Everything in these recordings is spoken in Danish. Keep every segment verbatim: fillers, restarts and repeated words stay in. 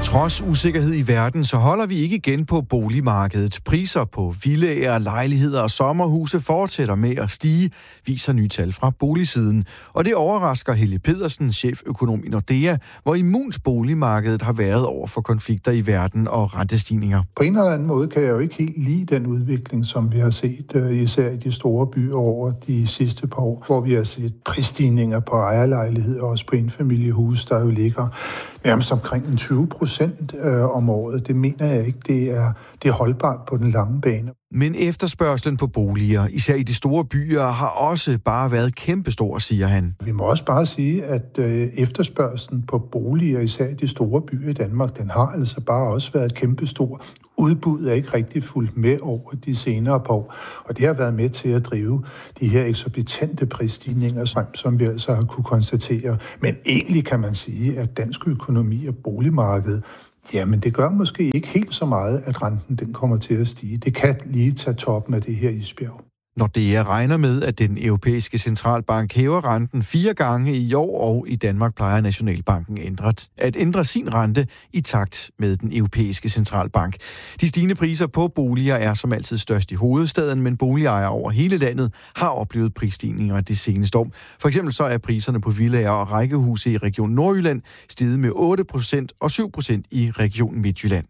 Trods usikkerhed i verden, så holder vi ikke igen på boligmarkedet. Priser på villaer, lejligheder og sommerhuse fortsætter med at stige, viser nye tal fra boligsiden. Og det overrasker Helge Pedersen, cheføkonom i Nordea, hvor immunt boligmarkedet har været over for konflikter i verden og rentestigninger. På en eller anden måde kan jeg jo ikke helt lide den udvikling, som vi har set, især i de store byer over de sidste par år, hvor vi har set prisstigninger på ejerlejligheder, også på enfamiliehuse, der jo ligger nærmest omkring tyve procent om året. Det mener jeg ikke, det er, det er holdbart på den lange bane. Men efterspørgslen på boliger, især i de store byer, har også bare været kæmpestor, siger han. Vi må også bare sige, at efterspørgslen på boliger, især i de store byer i Danmark, den har altså bare også været kæmpestor. Udbuddet er ikke rigtig fulgt med over de senere par år, og det har været med til at drive de her eksorbitante prisstigninger, som vi altså har kunne konstatere. Men egentlig kan man sige, at dansk økonomi og boligmarked, jamen det gør måske ikke helt så meget, at renten den kommer til at stige. Det kan lige tage toppen af det her isbjerg. Nordea regner med, at den europæiske centralbank hæver renten fire gange i år, og i Danmark plejer Nationalbanken at ændre sin rente i takt med den europæiske centralbank. De stigende priser på boliger er som altid størst i hovedstaden, men boligejere over hele landet har oplevet prisstigninger det seneste år. For eksempel så er priserne på villaer og rækkehuse i Region Nordjylland steget med otte procent og syv procent i Region Midtjylland.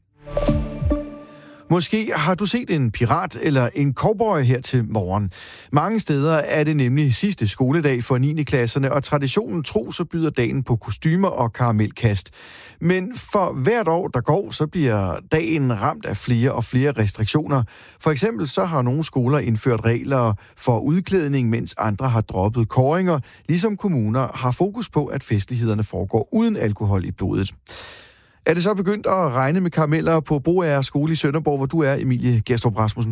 Måske har du set en pirat eller en cowboy her til morgen. Mange steder er det nemlig sidste skoledag for niende klasserne, og traditionen tro, så byder dagen på kostymer og karamelkast. Men for hvert år, der går, så bliver dagen ramt af flere og flere restriktioner. For eksempel så har nogle skoler indført regler for udklædning, mens andre har droppet kåringer, ligesom kommuner har fokus på, at festlighederne foregår uden alkohol i blodet. Er det så begyndt at regne med karameller på Broager skole i Sønderborg, hvor du er, Emilie Gerstrup Rasmussen?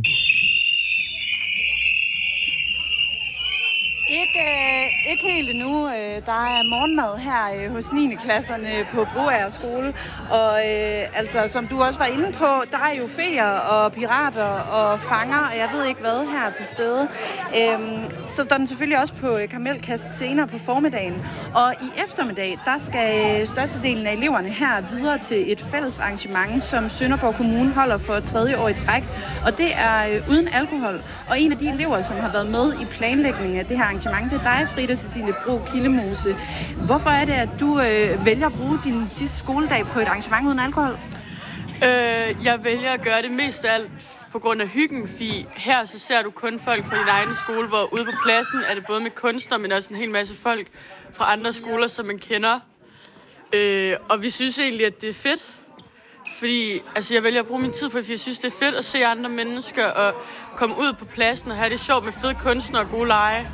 Ikke, øh, ikke helt endnu. Der er morgenmad her øh, hos niende klasserne på Broager skole. Og øh, altså, som du også var inde på, der er jo feer og pirater og fanger, og jeg ved ikke hvad her til stede. Øhm, så står den selvfølgelig også på karamelkast senere på formiddagen. Og i eftermiddag, der skal størstedelen af eleverne her videre til et fælles arrangement, som Sønderborg Kommune holder for tredje år i træk. Og det er øh, uden alkohol. Og en af de elever, som har været med i planlægningen af det her arrangement, det er dig, Frida Cecilie Bro Kildemose. Hvorfor er det, at du øh, vælger at bruge din sidste skoledag på et arrangement uden alkohol? Øh, jeg vælger at gøre det mest af alt på grund af hyggen, fordi her så ser du kun folk fra din egen skole, hvor ude på pladsen er det både med kunstnere, men også en hel masse folk fra andre skoler, som man kender. Øh, og vi synes egentlig, at det er fedt. Fordi altså, jeg vælger at bruge min tid på det, fordi jeg synes, det er fedt at se andre mennesker og komme ud på pladsen og have det sjovt med fede kunstnere og gode lege.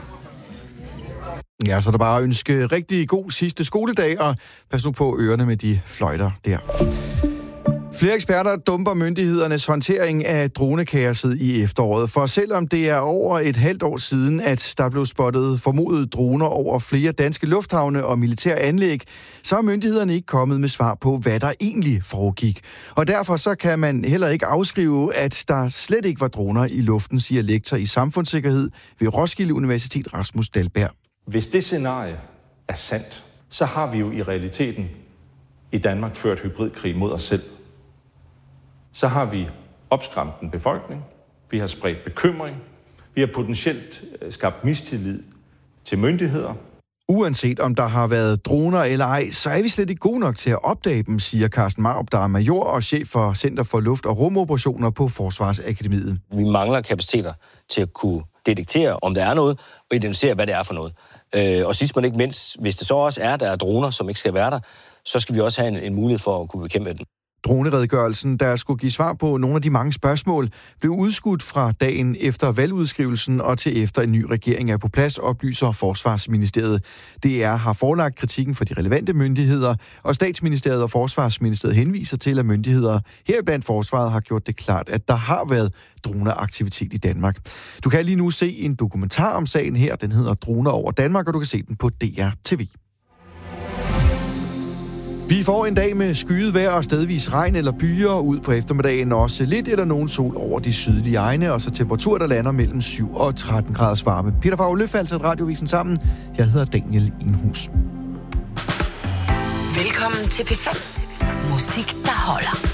Ja, så er der bare at ønske rigtig god sidste skoledag, og pas nu på ørerne med de fløjter der. Flere eksperter dumper myndighedernes håndtering af dronekaoset i efteråret, for selvom det er over et halvt år siden, at der blev spottet formodede droner over flere danske lufthavne og militære anlæg, så er myndighederne ikke kommet med svar på, hvad der egentlig foregik. Og derfor så kan man heller ikke afskrive, at der slet ikke var droner i luften, siger lektor i samfundssikkerhed ved Roskilde Universitet Rasmus Dahlberg. Hvis det scenarie er sandt, så har vi jo i realiteten i Danmark ført hybridkrig mod os selv. Så har vi opskræmt en befolkning, vi har spredt bekymring, vi har potentielt skabt mistillid til myndigheder. Uanset om der har været droner eller ej, så er vi slet ikke gode nok til at opdage dem, siger Carsten Marup, der er major og chef for Center for Luft- og Rumoperationer på Forsvarsakademiet. Vi mangler kapaciteter til at kunne detektere, om der er noget, og identificere, hvad det er for noget. Øh, og sidst men ikke mindst, hvis det så også er, der er droner, som ikke skal være der, så skal vi også have en, en mulighed for at kunne bekæmpe den. Droneredegørelsen, der skulle give svar på nogle af de mange spørgsmål, blev udskudt fra dagen efter valgudskrivelsen og til efter en ny regering er på plads, oplyser Forsvarsministeriet. D R har forelagt kritikken for de relevante myndigheder, og Statsministeriet og Forsvarsministeriet henviser til, at myndigheder heriblandt Forsvaret har gjort det klart, at der har været droneaktivitet i Danmark. Du kan lige nu se en dokumentar om sagen her, den hedder Droner over Danmark, og du kan se den på D R T V. Vi får en dag med skyet vejr og stedvis regn eller byer ud på eftermiddagen, også lidt eller nogen sol over de sydlige egne, og så temperatur, der lander mellem syv og tretten graders varme. Peter Favre Løf, altså Radiovisen sammen. Jeg hedder Daniel Inhus. Velkommen til P fem. Musik, der holder.